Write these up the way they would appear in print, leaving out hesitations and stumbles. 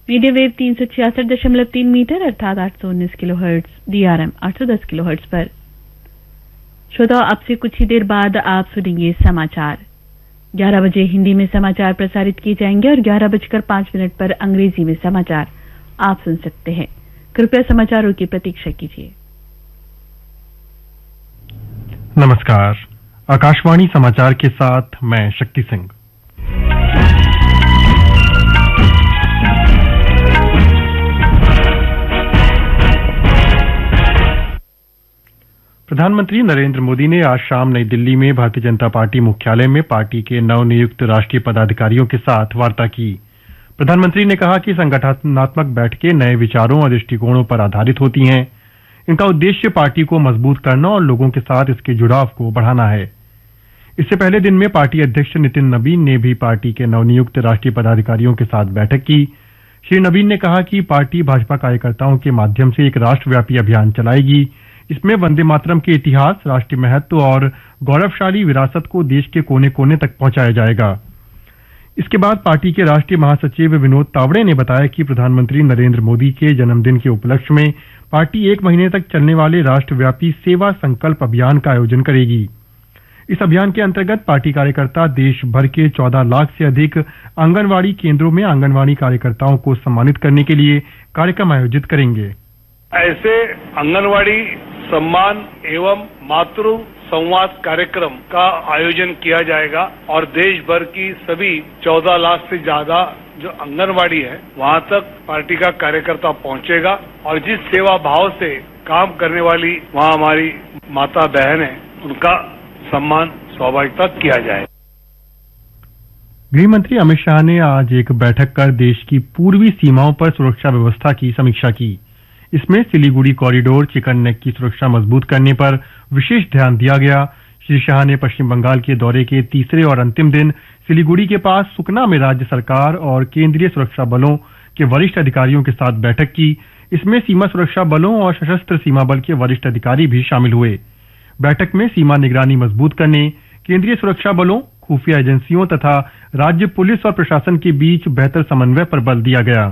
Medium wave 366.3 metre अर्थात 819 kilohertz, DRM 810 kilohertz पर। श्रोताओं, अब से कुछ ही देर बाद आप सुनेंगे समाचार। 11 बजे हिंदी में समाचार प्रसारित किए जाएंगे और 11:05 पर अंग्रेजी में समाचार आप सुन सकते हैं। कृपया समाचारों की प्रतीक्षा कीजिए। नमस्कार, आकाशवाणी समाचार के साथ मैं शक्ति सिंह। प्रधानमंत्री नरेंद्र मोदी ने आज शाम नई दिल्ली में भारतीय जनता पार्टी मुख्यालय में पार्टी के नवनियुक्त राष्ट्रीय पदाधिकारियों के साथ वार्ता की। प्रधानमंत्री ने कहा कि संगठनात्मक बैठकें नए विचारों और दृष्टिकोणों पर आधारित होती हैं। इनका उद्देश्य पार्टी को मजबूत करना और लोगों के साथ इसके जुड़ाव को बढ़ाना है। इससे पहले दिन में पार्टी अध्यक्ष नितिन नवीन ने भी पार्टी के नवनियुक्त राष्ट्रीय पदाधिकारियों के साथ बैठक की। श्री नवीन ने कहा कि पार्टी भाजपा कार्यकर्ताओं के माध्यम से एक राष्ट्रव्यापी अभियान चलाएगी। इसमें वंदे मातरम के इतिहास, राष्ट्रीय महत्व और गौरवशाली विरासत को देश के कोने कोने तक पहुंचाया जाएगा। इसके बाद पार्टी के राष्ट्रीय महासचिव विनोद तावड़े ने बताया कि प्रधानमंत्री नरेंद्र मोदी के जन्मदिन के उपलक्ष्य में पार्टी 1 महीने तक चलने वाले राष्ट्रव्यापी सेवा संकल्प अभियान का आयोजन करेगी। इस अभियान के अंतर्गत पार्टी कार्यकर्ता देश भर के 14 लाख से अधिक आंगनवाड़ी केंद्रों में आंगनवाड़ी कार्यकर्ताओं को सम्मानित करने के लिए कार्यक्रम आयोजित करेंगे। ऐसे आंगनवाड़ी सम्मान एवं मातृ संवाद कार्यक्रम का आयोजन किया जाएगा और देश भर की सभी 14 लाख से ज्यादा जो आंगनवाड़ी है वहां तक पार्टी का कार्यकर्ता पहुंचेगा और जिस सेवा भाव से काम करने वाली वहां हमारी माता बहन है उनका सम्मान स्वाभाविकता किया जाए। गृह मंत्री अमित शाह ने आज एक बैठक कर देश की पूर्वी सीमाओं पर सुरक्षा व्यवस्था की समीक्षा की। इसमें सिलीगुड़ी कॉरिडोर, चिकन नेक की सुरक्षा मजबूत करने पर विशेष ध्यान दिया गया। श्री शाह ने पश्चिम बंगाल के दौरे के तीसरे और अंतिम दिन सिलीगुड़ी के पास सुकना में राज्य सरकार और केंद्रीय सुरक्षा बलों के वरिष्ठ अधिकारियों के साथ बैठक की। इसमें सीमा सुरक्षा बलों और सशस्त्र सीमा बल के वरिष्ठ अधिकारी भी शामिल हुए। बैठक में सीमा निगरानी मजबूत करने, केंद्रीय सुरक्षा बलों, खुफिया एजेंसियों तथा राज्य पुलिस और प्रशासन के बीच बेहतर समन्वय पर बल दिया गया।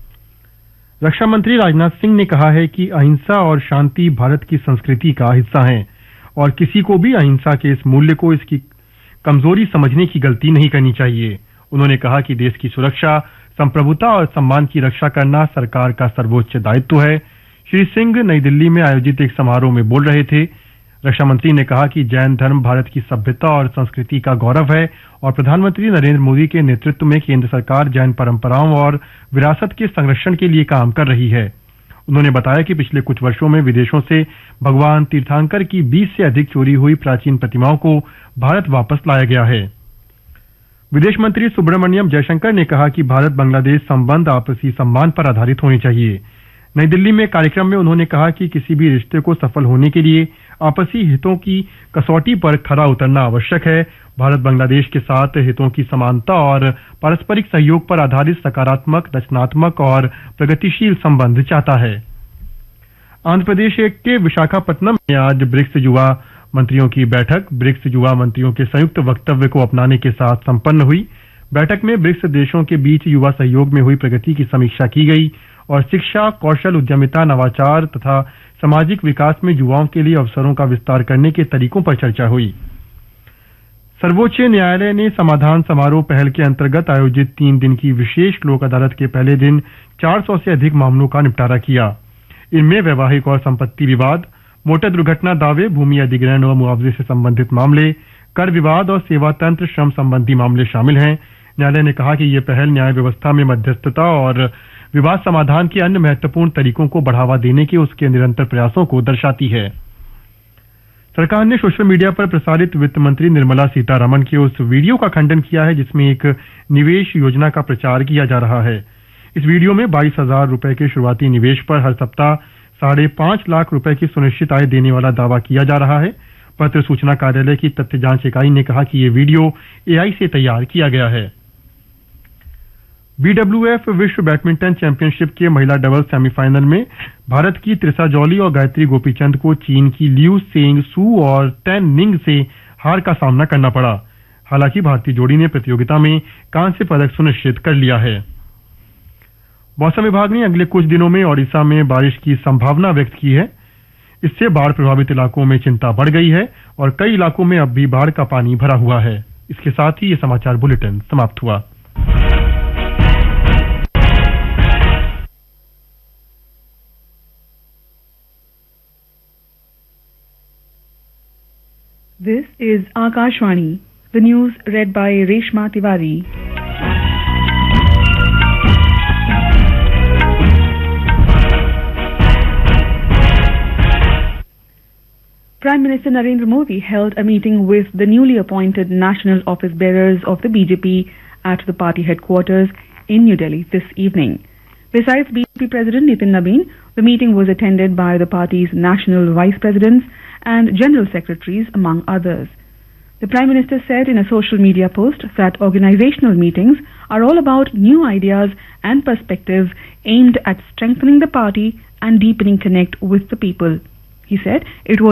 रक्षा मंत्री राजनाथ सिंह ने कहा है कि अहिंसा और शांति भारत की संस्कृति का हिस्सा हैं और किसी को भी अहिंसा के इस मूल्य को इसकी कमजोरी समझने की गलती नहीं करनी चाहिए। उन्होंने कहा कि देश की सुरक्षा, संप्रभुता और सम्मान की रक्षा करना सरकार का सर्वोच्च दायित्व है। श्री सिंह नई दिल्ली में आयोजित एक समारोह में बोल रहे थे। रक्षा मंत्री ने कहा कि जैन धर्म भारत की सभ्यता और संस्कृति का गौरव है और प्रधानमंत्री नरेंद्र मोदी के नेतृत्व में केंद्र सरकार जैन परंपराओं और विरासत के संरक्षण के लिए काम कर रही है। उन्होंने बताया कि पिछले कुछ वर्षों में विदेशों से भगवान तीर्थंकर की 20 से अधिक चोरी हुई प्राचीन प्रतिमाओं को भारत वापस लाया गया है। विदेश मंत्री सुब्रमण्यम जयशंकर ने कहा कि भारत बांग्लादेश संबंध आपसी सम्मान पर आधारित होने चाहिए। नई दिल्ली में कार्यक्रम में उन्होंने कहा कि किसी भी रिश्ते को सफल होने के लिए आपसी हितों की कसौटी पर खरा उतरना आवश्यक है। भारत बांग्लादेश के साथ हितों की समानता और पारस्परिक सहयोग पर आधारित सकारात्मक, रचनात्मक और प्रगतिशील संबंध चाहता है। आंध्र प्रदेश के विशाखापट्टनम में आज ब्रिक्स युवा मंत्रियों की बैठक ब्रिक्स युवा मंत्रियों के संयुक्त वक्तव्य को अपनाने के साथ संपन्न हुई। बैठक में ब्रिक्स देशों के बीच युवा सहयोग में हुई प्रगति की समीक्षा की गई और शिक्षा, कौशल, उद्यमिता, नवाचार तथा सामाजिक विकास में युवाओं के लिए अवसरों का विस्तार करने के तरीकों पर चर्चा हुई। सर्वोच्च न्यायालय ने समाधान समारोह पहल के अंतर्गत आयोजित 3 दिन की विशेष लोक अदालत के पहले दिन 400 से अधिक मामलों का निपटारा किया। इनमें वैवाहिक और संपत्ति विवाद, मोटर दुर्घटना दावे, भूमि अधिग्रहण और मुआवजे से संबंधित मामले, कर विवाद और सेवा तंत्र, श्रम संबंधी मामले शामिल हैं। न्यायालय ने कहा कि यह पहल न्याय व्यवस्था में मध्यस्थता और विवाद समाधान के अन्य महत्वपूर्ण तरीकों को बढ़ावा देने के उसके निरंतर प्रयासों को दर्शाती है। सरकार ने सोशल मीडिया पर प्रसारित वित्त मंत्री निर्मला सीतारमण के उस वीडियो का खंडन किया है जिसमें एक निवेश योजना का प्रचार किया जा रहा है। इस वीडियो में 22,000 रुपए के शुरुआती निवेश पर हर सप्ताह 5.5 लाख रुपए की सुनिश्चित आय देने वाला दावा किया जा रहा है। पत्र सूचना कार्यालय की तथ्य जांच इकाई ने कहा कि यह वीडियो AI से तैयार किया गया है। BWF विश्व बैडमिंटन चैंपियनशिप के महिला डबल्स सेमीफाइनल में भारत की त्रिशा जॉली और गायत्री गोपीचंद को चीन की लियू सेंग सू और टेन निंग से हार का सामना करना पड़ा। हालांकि भारतीय जोड़ी ने प्रतियोगिता में कांस्य पदक सुनिश्चित कर लिया है। मौसम विभाग ने अगले कुछ दिनों में ओडिशा में बारिश की संभावना व्यक्त की है। इससे बाढ़ प्रभावित इलाकों में चिंता बढ़ गई है और कई इलाकों में अब भी बाढ़ का पानी भरा हुआ है। इसके साथ ही ये समाचार बुलेटिन समाप्त हुआ। This is Akashvani. The news read by Reshma Tiwari. Prime Minister Narendra Modi held a meeting with the newly appointed national office bearers of the BJP at the party headquarters in New Delhi this evening. Besides BJP President Nitin Nabin, the meeting was attended by the party's national vice presidents and general secretaries, among others. The Prime Minister said in a social media post that organizational meetings are all about new ideas and perspectives aimed at strengthening the party and deepening connect with the people. He said it was